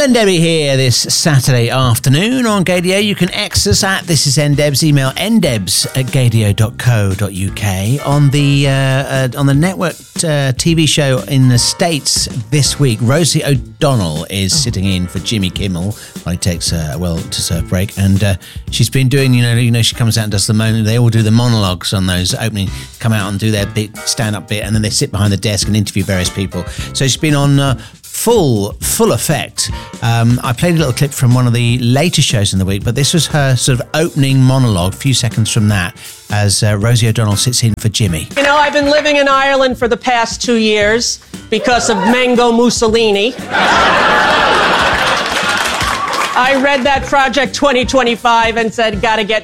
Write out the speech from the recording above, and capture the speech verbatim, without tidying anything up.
and Debbie here this Saturday afternoon on Gadio. You can X us at This Is NDebs, email ndebs at gadio dot co dot uk. On the uh, uh, on the network uh, T V show in the States this week, Rosie O'Donnell is oh. sitting in for Jimmy Kimmel when he takes a well to surf break, and uh, she's been doing you know you know she comes out and does the mon- they all do the monologues on those opening, come out and do their big stand up bit, and then they sit behind the desk and interview various people. So she's been on. Uh, Full, full effect. Um, I played a little clip from one of the later shows in the week, but this was her sort of opening monologue, a few seconds from that, as uh, Rosie O'Donnell sits in for Jimmy. You know, I've been living in Ireland for the past two years because of Mango Mussolini. I read that Project twenty twenty-five and said, gotta get